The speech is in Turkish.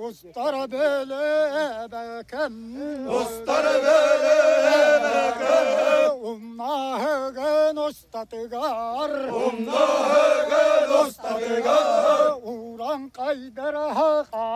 Dostlar böyle bekem, dostlar böyle bekem, ummahıgın ustatıgar, ummahıgın ustatıgar, uğran kayda